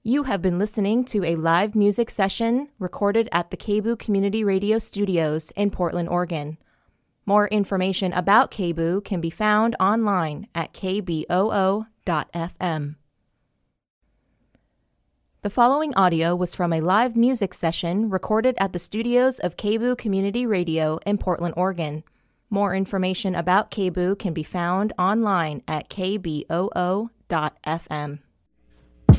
You have been listening to a live music session recorded at the KBOO Community Radio Studios in Portland, Oregon. More information about KBOO can be found online at kboo.fm. The following audio was from a live music session recorded at the studios of KBOO Community Radio in Portland, Oregon. More information about KBOO can be found online at kboo.fm.